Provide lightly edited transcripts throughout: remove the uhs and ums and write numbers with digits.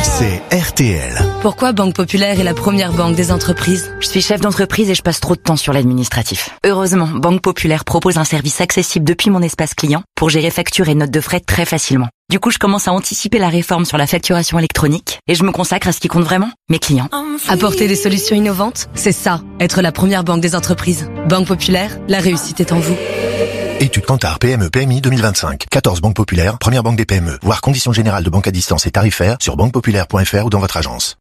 c'est RTL. Pourquoi Banque Populaire est la première banque des entreprises ? Je suis chef d'entreprise et je passe trop de temps sur l'administratif. Heureusement, Banque Populaire propose un service accessible depuis mon espace client pour gérer factures et notes de frais très facilement. Du coup, je commence à anticiper la réforme sur la facturation électronique et je me consacre à ce qui compte vraiment, mes clients. Apporter des solutions innovantes, c'est ça, être la première banque des entreprises. Banque Populaire, la réussite est en vous. Étude Kantar PME PMI 2025. 14 banques populaires, première banque des PME. Voir conditions générales de banque à distance et tarifaires sur banquepopulaire.fr ou dans votre agence.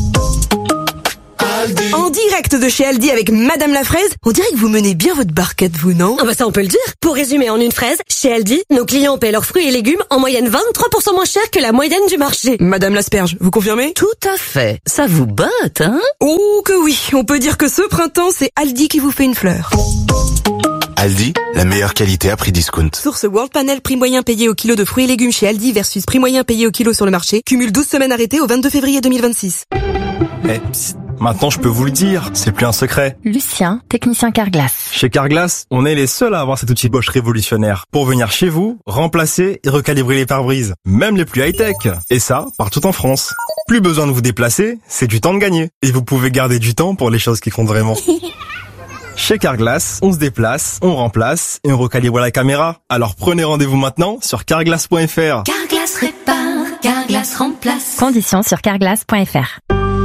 En direct de chez Aldi avec Madame la Fraise, on dirait que vous menez bien votre barquette, vous, non ? Ah bah ça on peut le dire. Pour résumer en une phrase, chez Aldi, nos clients paient leurs fruits et légumes en moyenne 23% moins cher que la moyenne du marché. Madame l'asperge, vous confirmez ? Tout à fait. Ça vous botte, hein ? Oh que oui, on peut dire que ce printemps, c'est Aldi qui vous fait une fleur. Aldi, la meilleure qualité à prix discount. Source World Panel, prix moyen payé au kilo de fruits et légumes chez Aldi versus prix moyen payé au kilo sur le marché. Cumule 12 semaines arrêtées au 22 février 2026. Maintenant je peux vous le dire, c'est plus un secret. Lucien, technicien Carglass. Chez Carglass, on est les seuls à avoir cet outil Bosch révolutionnaire pour venir chez vous, remplacer et recalibrer les pare-brises, même les plus high-tech. Et ça, partout en France. Plus besoin de vous déplacer, c'est du temps de gagner. Et vous pouvez garder du temps pour les choses qui comptent vraiment. Chez Carglass, on se déplace, on remplace et on recalibre la caméra. Alors prenez rendez-vous maintenant sur carglass.fr. Carglass répare, Carglass remplace. Conditions sur carglass.fr.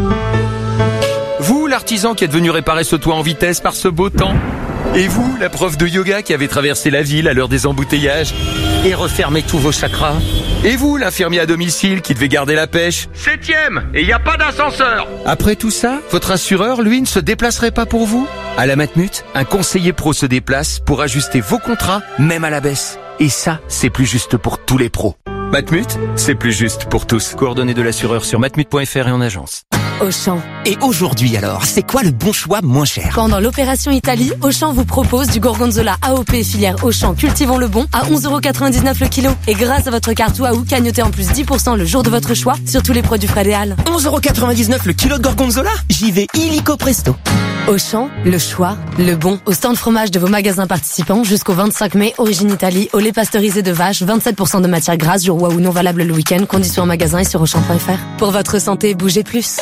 Vous, l'artisan qui êtes venu réparer ce toit en vitesse par ce beau temps. Et vous, la prof de yoga qui avait traversé la ville à l'heure des embouteillages et refermé tous vos chakras. Et vous, l'infirmier à domicile qui devait garder la pêche. 7e, et il n'y a pas d'ascenseur. Après tout ça, votre assureur, lui, ne se déplacerait pas pour vous ? À la Matmut, un conseiller pro se déplace pour ajuster vos contrats, même à la baisse. Et ça, c'est plus juste pour tous les pros. Matmut, c'est plus juste pour tous. Coordonnées de l'assureur sur matmut.fr et en agence. Auchan. Et aujourd'hui alors, c'est quoi le bon choix moins cher ? Pendant l'opération Italie, Auchan vous propose du gorgonzola AOP filière Auchan Cultivons le Bon à 11,99€ le kilo. Et grâce à votre carte Waouh, cagnotez en plus 10% le jour de votre choix sur tous les produits frais des Halles. 11,99€ le kilo de gorgonzola ? J'y vais illico presto. Auchan, le choix, le bon. Au stand fromage de vos magasins participants jusqu'au 25 mai, Origine Italie, au lait pasteurisé de vache, 27% de matière grasse, jour Waouh non valable le week-end, conditions en magasin et sur Auchan.fr. Pour votre santé, bougez plus.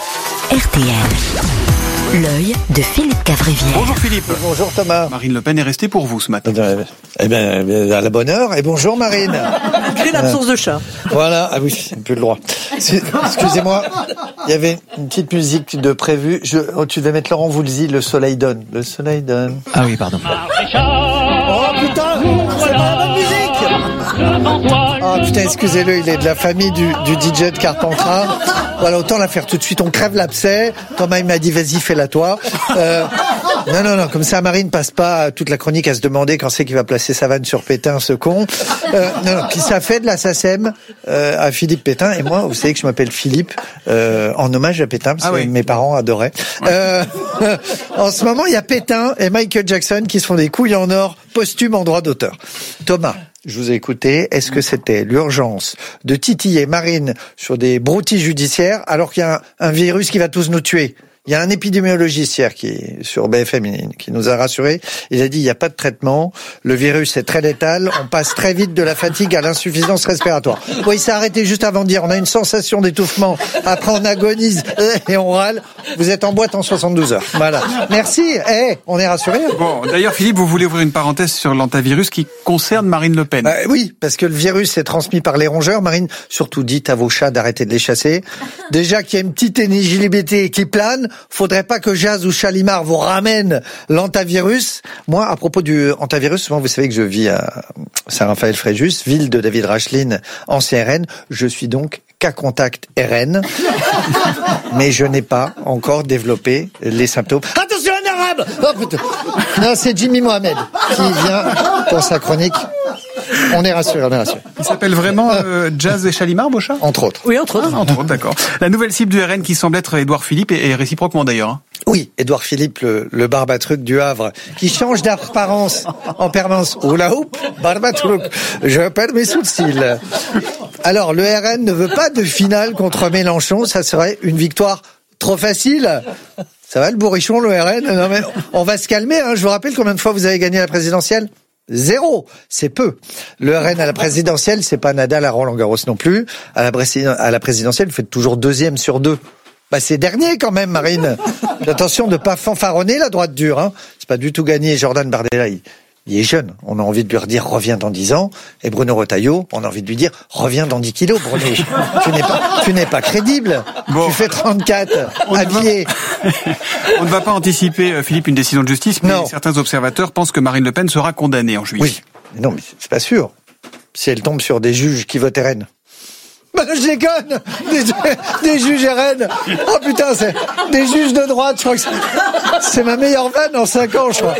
RTL. L'œil de Philippe Cavrivière. Bonjour Philippe. Bonjour Thomas. Marine Le Pen est restée pour vous ce matin. Eh bien, à la bonne heure. Et bonjour Marine. Quelle absence de chat. Voilà. Ah oui, plus le droit. Excusez-moi. Il y avait une petite musique de prévu. Tu devais mettre Laurent Voulzy, Le Soleil donne. Le Soleil donne. Ah oui, pardon. Oh putain, c'est pas la bonne musique. Ah putain, excusez-le, il est de la famille du DJ de Carpentras. Voilà, autant la faire tout de suite. On crève l'abcès. Thomas, il m'a dit, vas-y, fais-la toi. Non, comme ça, Marine passe pas toute la chronique à se demander quand c'est qu'il va placer sa vanne sur Pétain, ce con. Non, puis ça fait de la SACEM à Philippe Pétain. Et moi, vous savez que je m'appelle Philippe en hommage à Pétain, parce que mes parents adoraient. En ce moment, il y a Pétain et Michael Jackson qui se font des couilles en or posthumes en droit d'auteur. Thomas, je vous ai écouté. Est-ce que c'était l'urgence de titiller Marine sur des broutilles judiciaires alors qu'il y a un virus qui va tous nous tuer? Il y a un épidémiologiste hier sur BFM qui nous a rassurés. Il a dit il n'y a pas de traitement, le virus est très létal, on passe très vite de la fatigue à l'insuffisance respiratoire. Oui, il s'est arrêté juste avant de dire on a une sensation d'étouffement, après on agonise et on râle. Vous êtes en boîte en 72 heures. Voilà. Merci. On est rassurés. Bon, d'ailleurs Philippe, vous voulez ouvrir une parenthèse sur l'antavirus qui concerne Marine Le Pen. Oui, parce que le virus est transmis par les rongeurs. Marine, surtout dites à vos chats d'arrêter de les chasser. Déjà qu'il y a une petite éligibilité qui plane, faudrait pas que Jazz ou Chalimard vous ramènent l'antavirus. Moi, à propos du antavirus, vous savez que je vis à Saint-Raphaël-Fréjus, ville de David Racheline, ancien RN. Je suis donc cas contact RN, mais je n'ai pas encore développé les symptômes. Attention, un arabe! Oh putain! Non, c'est Jimmy Mohamed qui vient pour sa chronique. On est rassurés. Il s'appelle vraiment Jazz et Chalimard, Beauchat ? Entre autres. Oui, entre autres. Entre autres, d'accord. La nouvelle cible du RN qui semble être Édouard Philippe et réciproquement d'ailleurs. Oui, Édouard Philippe, le barbatruc du Havre, qui change d'apparence en permanence. Oula houp, barbatruc, je perds mes sourcils. Alors, le RN ne veut pas de finale contre Mélenchon, ça serait une victoire trop facile. Ça va le bourrichon, le RN ? Non mais on va se calmer, hein. Je vous rappelle combien de fois vous avez gagné la présidentielle ? 0. C'est peu. Le RN à la présidentielle, c'est pas Nadal à Roland-Garros non plus. À la présidentielle, vous faites toujours 2e sur 2. C'est dernier quand même, Marine. Attention de pas fanfaronner la droite dure, hein. C'est pas du tout gagné. Jordan Bardella, il est jeune. On a envie de lui redire reviens dans 10 ans. Et Bruno Retailleau, on a envie de lui dire reviens dans 10 kilos, Bruno. tu n'es pas crédible. Bon. Tu fais 34, habillé. On ne va pas anticiper, Philippe, une décision de justice, mais certains observateurs pensent que Marine Le Pen sera condamnée en juillet. Oui, mais non, mais c'est pas sûr. Si elle tombe sur des juges qui votent RN. Je déconne. Des juges RN. Oh putain, c'est des juges de droite. Je crois que c'est ma meilleure vanne en 5 ans, je crois.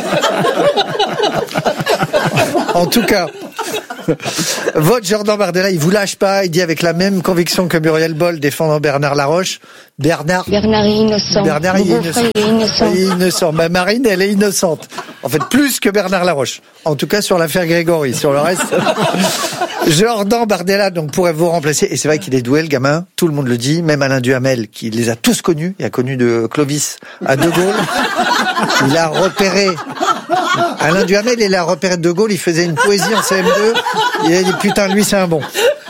En tout cas, votre Jordan Bardella, il vous lâche pas. Il dit avec la même conviction que Muriel Boll défendant Bernard Laroche. Bernard est innocent. Bernard est innocent. Il est innocent. Marine, elle est innocente. En fait, plus que Bernard Laroche. En tout cas, sur l'affaire Grégory. Sur le reste, Jordan Bardella donc pourrait vous remplacer. Et c'est vrai qu'il est doué, le gamin. Tout le monde le dit. Même Alain Duhamel, qui les a tous connus. Il a connu de Clovis à De Gaulle. Il a repéré Alain Duhamel, il a repéré De Gaulle. Il faisait une poésie en CM2. Il a dit putain, lui c'est un bon.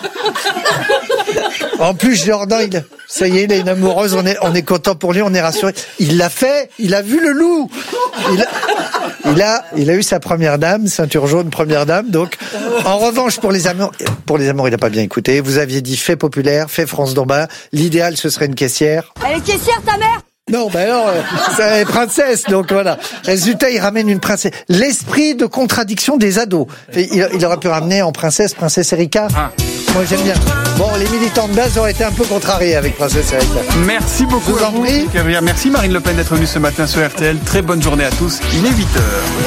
En plus, Jordan, ça y est, il a une amoureuse, on est content pour lui, on est rassuré. Il l'a fait, il a vu le loup. Il a eu sa première dame, ceinture jaune, première dame. Donc, en revanche, pour les amours, il n'a pas bien écouté. Vous aviez dit fait populaire, fait France Domba. L'idéal, ce serait une caissière. Elle est caissière, ta mère? Non, alors, c'est princesse, donc voilà. Résultat, il ramène une princesse. L'esprit de contradiction des ados. Il aurait pu ramener en princesse Erika. Moi, j'aime bien. Bon, les militants de base auraient été un peu contrariés avec princesse Erika. Merci beaucoup. Je vous en prie. Merci Marine Le Pen d'être venue ce matin sur RTL. Très bonne journée à tous. Il est 8h.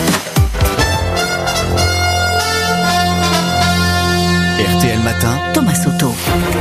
RTL Matin, Thomas Soto.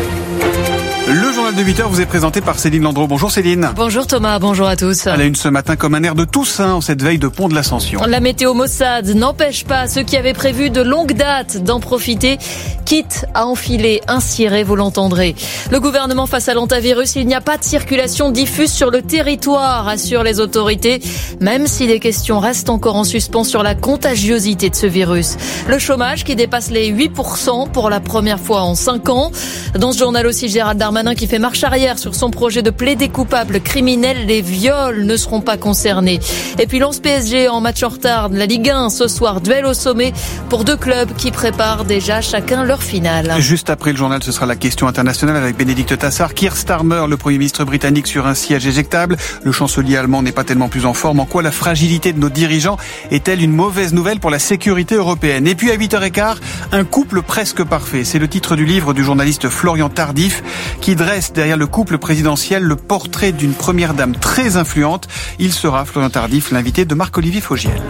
Le journal de 8h vous est présenté par Céline Landreau. Bonjour Céline. Bonjour Thomas, bonjour à tous. À la une ce matin comme un air de Toussaint en cette veille de pont de l'Ascension. La météo Mossad n'empêche pas ceux qui avaient prévu de longue date d'en profiter, quitte à enfiler un ciré, vous l'entendrez. Le gouvernement face à l'hantavirus, il n'y a pas de circulation diffuse sur le territoire, assurent les autorités, même si des questions restent encore en suspens sur la contagiosité de ce virus. Le chômage qui dépasse les 8% pour la première fois en 5 ans. Dans ce journal aussi, Gérald Darmanin qui fait marche arrière sur son projet de plaider coupable criminel. Les viols ne seront pas concernés. Et puis Lens PSG en match en retard de la Ligue 1 ce soir, duel au sommet pour 2 clubs qui préparent déjà chacun leur finale. Juste après le journal, ce sera la question internationale avec Bénédicte Tassard. Keir Starmer, le Premier ministre britannique, sur un siège éjectable. Le chancelier allemand n'est pas tellement plus en forme. En quoi la fragilité de nos dirigeants est-elle une mauvaise nouvelle pour la sécurité européenne? Et puis à 8h15, un couple presque parfait. C'est le titre du livre du journaliste Florian Tardif qui dresse derrière le couple présidentiel le portrait d'une première dame très influente. Il sera, Florian Tardif, l'invité de Marc-Olivier Fogiel.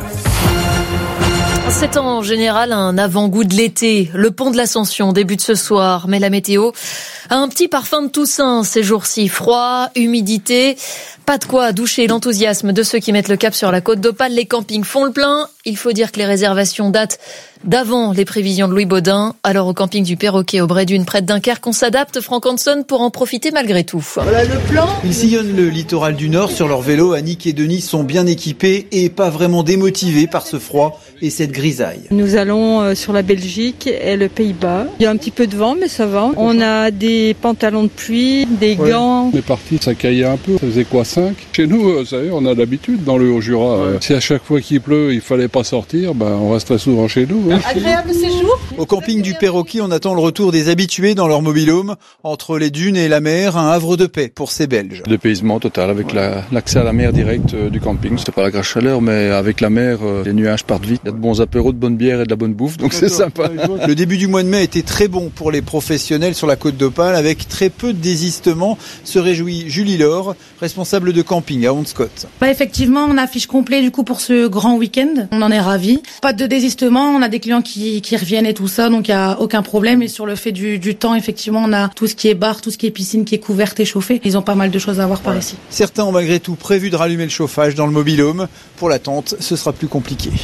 C'est en général un avant-goût de l'été. Le pont de l'Ascension débute ce soir, mais la météo a un petit parfum de Toussaint ces jours-ci. Froid, humidité, pas de quoi doucher l'enthousiasme de ceux qui mettent le cap sur la côte d'Opale. Les campings font le plein. Il faut dire que les réservations datent d'avant les prévisions de Louis Baudin. Alors au camping du Perroquet au Bray-Dunes près de Dunkerque, on s'adapte, Franck Hanson, pour en profiter malgré tout. Voilà le plan. Ils sillonnent le littoral du Nord sur leur vélo. Annick et Denis sont bien équipés et pas vraiment démotivés par ce froid et cette grisaille. Nous allons sur la Belgique et le Pays-Bas. Il y a un petit peu de vent, mais ça va. On a des pantalons de pluie, des gants. On est parti, ça caillait un peu. Ça faisait quoi, 5 ? Chez nous, vous savez, on a l'habitude dans le Haut-Jura. Si à chaque fois qu'il pleut, il fallait pas sortir, on resterait souvent chez nous. Agréable séjour. Au camping du Perroquet, on attend le retour des habitués dans leur mobil-home. Entre les dunes et la mer, un havre de paix pour ces Belges. Dépaysement total avec l'accès à la mer direct du camping. C'est pas la grasse chaleur, mais avec la mer, les nuages partent vite. Il y a de bons apéros, de bonne bière et de la bonne bouffe, donc c'est sympa. Le début du mois de mai était très bon pour les professionnels sur la côte d'Opale, avec très peu de désistements, se réjouit Julie Laure, responsable de camping à Honscott. Effectivement, on a affiche complet du coup pour ce grand week-end. On en est ravis. Pas de désistement, on a des clients qui reviennent et tout ça, donc il n'y a aucun problème. Et sur le fait du temps, effectivement, on a tout ce qui est bar, tout ce qui est piscine qui est couverte et chauffée. Ils ont pas mal de choses à voir par ici. Certains ont malgré tout prévu de rallumer le chauffage dans le mobil-home. Pour la tente, ce sera plus compliqué.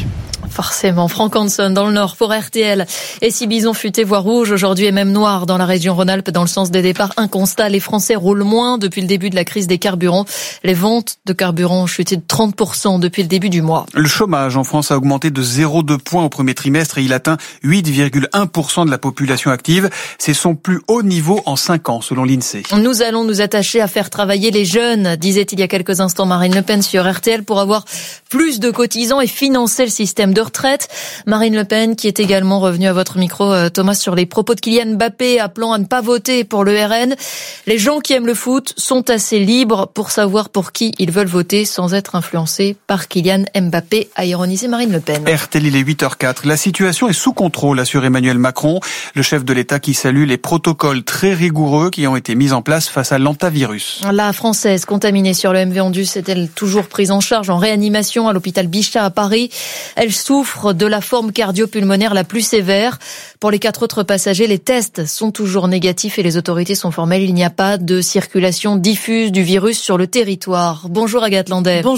Forcément, Franck Hanson dans le Nord pour RTL. Et si Bison futé voie rouge aujourd'hui et même noir dans la région Rhône-Alpes dans le sens des départs, un constat, les Français roulent moins depuis le début de la crise des carburants. Les ventes de carburants ont chuté de 30% depuis le début du mois. Le chômage en France a augmenté de 0,2 points au premier trimestre et il atteint 8,1% de la population active. C'est son plus haut niveau en 5 ans selon l'INSEE. Nous allons nous attacher à faire travailler les jeunes, disait il y a quelques instants Marine Le Pen sur RTL, pour avoir plus de cotisants et financer le système de retraite. Marine Le Pen qui est également revenue à votre micro, Thomas, sur les propos de Kylian Mbappé appelant à ne pas voter pour le RN. Les gens qui aiment le foot sont assez libres pour savoir pour qui ils veulent voter sans être influencés par Kylian Mbappé, a ironisé Marine Le Pen. RTL, il est 8h04. La situation est sous contrôle, assure Emmanuel Macron, le chef de l'État qui salue les protocoles très rigoureux qui ont été mis en place face à l'hantavirus. La Française contaminée sur le MV Andus est-elle toujours prise en charge en réanimation à l'hôpital Bichat à Paris? Elle souffre de la forme cardio-pulmonaire la plus sévère. Pour les 4 autres passagers, les tests sont toujours négatifs et les autorités sont formelles. Il n'y a pas de circulation diffuse du virus sur le territoire. Bonjour Agathe Landais.